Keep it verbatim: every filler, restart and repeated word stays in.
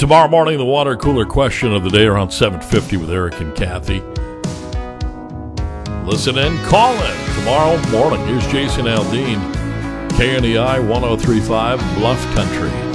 Tomorrow morning, the water cooler question of the day around seven fifty with Eric and Kathy. Listen in, call in tomorrow morning. Here's Jason Aldean, K N E I one oh three point five, Bluff Country.